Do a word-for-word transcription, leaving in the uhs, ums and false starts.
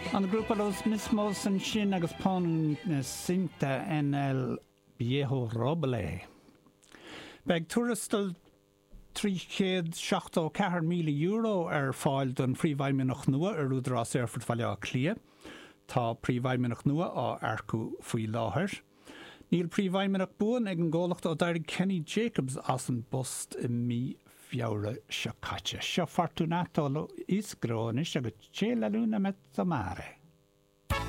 An grúpa los mismos an sin agus pon na Cinta en el Viejo Roble. Beg túrastal trí chéad seachtó ceathair míle euro ar fáil don príomhhaimimeach nua ar údarrás Airfort Valley á Clia. Tá príomhhaimimeach nua á aircu faoi láthair. Níl príomhhaimimeach buan ag an ggólacht ó Dairg Kenny Jacobs as an bust i mí fiabhra seo caite. Seo fortunato lo isgrónis agus chéile lúna met sa mare.